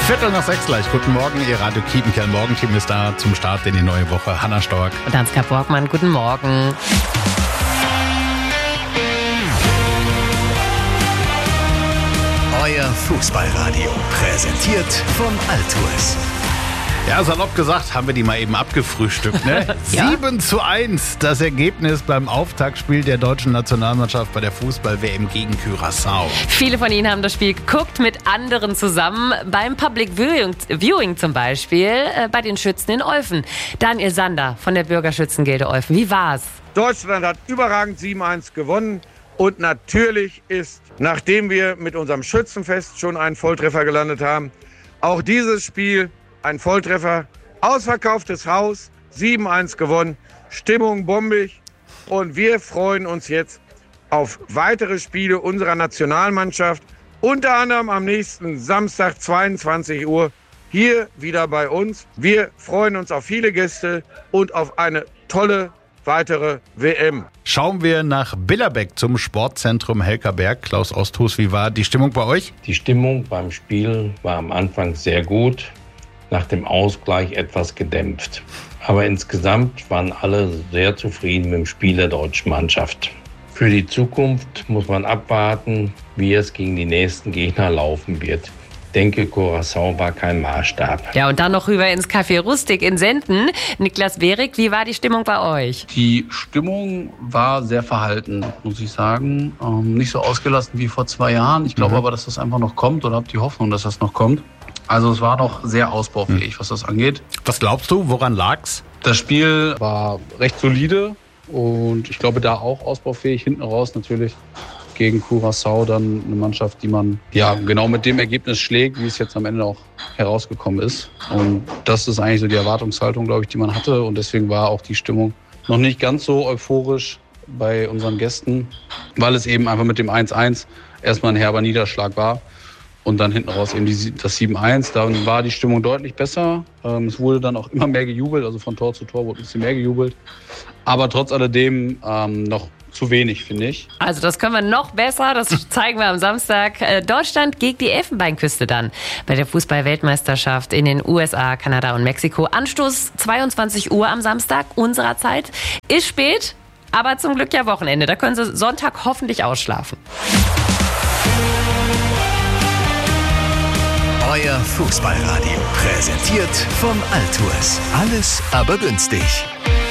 5:45 gleich. Guten Morgen, Ihr Radio Kiepenkerl Morgenteam ist da zum Start in die neue Woche. Hanna Stork. Und Ansgar Borgmann, guten Morgen. Euer Fußballradio, präsentiert von Altours. Ja, salopp gesagt, haben wir die mal eben abgefrühstückt, ne? Ja. 7:1 das Ergebnis beim Auftaktspiel der deutschen Nationalmannschaft bei der Fußball-WM gegen Curaçao. Viele von Ihnen haben das Spiel geguckt, mit anderen zusammen. Beim Public Viewing zum Beispiel, bei den Schützen in Olfen. Daniel Sander von der Bürgerschützengilde Olfen. Wie war's? Deutschland hat überragend 7:1 gewonnen. Und natürlich ist, nachdem wir mit unserem Schützenfest schon einen Volltreffer gelandet haben, auch dieses Spiel ein Volltreffer. Ausverkauftes Haus, 7:1 gewonnen, Stimmung bombig. Und wir freuen uns jetzt auf weitere Spiele unserer Nationalmannschaft. Unter anderem am nächsten Samstag, 22 Uhr, hier wieder bei uns. Wir freuen uns auf viele Gäste und auf eine tolle weitere WM. Schauen wir nach Billerbeck zum Sportzentrum Helkerberg. Klaus Osthus, wie war die Stimmung bei euch? Die Stimmung beim Spiel war am Anfang sehr gut, nach dem Ausgleich etwas gedämpft. Aber insgesamt waren alle sehr zufrieden mit dem Spiel der deutschen Mannschaft. Für die Zukunft muss man abwarten, wie es gegen die nächsten Gegner laufen wird. Ich denke, Curaçao war kein Maßstab. Ja, und dann noch rüber ins Café Rustik in Senden. Niklas Behrig, wie war die Stimmung bei euch? Die Stimmung war sehr verhalten, muss ich sagen. Nicht so ausgelassen wie vor 2 Jahren. Ich glaube aber, dass das einfach noch kommt oder habe die Hoffnung, dass das noch kommt. Also es war noch sehr ausbaufähig, was das angeht. Was glaubst du, woran lag's? Das Spiel war recht solide und ich glaube da auch ausbaufähig. Hinten raus natürlich gegen Curaçao dann eine Mannschaft, die man ja genau mit dem Ergebnis schlägt, wie es jetzt am Ende auch herausgekommen ist. Und das ist eigentlich so die Erwartungshaltung, glaube ich, die man hatte. Und deswegen war auch die Stimmung noch nicht ganz so euphorisch bei unseren Gästen, weil es eben einfach mit dem 1:1 erstmal ein herber Niederschlag war. Und dann hinten raus eben das 7:1. Dann war die Stimmung deutlich besser. Es wurde dann auch immer mehr gejubelt, also von Tor zu Tor wurde ein bisschen mehr gejubelt. Aber trotz alledem noch zu wenig, finde ich. Also das können wir noch besser, das zeigen wir am Samstag. Deutschland gegen die Elfenbeinküste dann bei der Fußball-Weltmeisterschaft in den USA, Kanada und Mexiko. Anstoß 22 Uhr am Samstag unserer Zeit. Ist spät, aber zum Glück ja Wochenende. Da können Sie Sonntag hoffentlich ausschlafen. Euer Fußballradio, präsentiert von Altours. Alles aber günstig.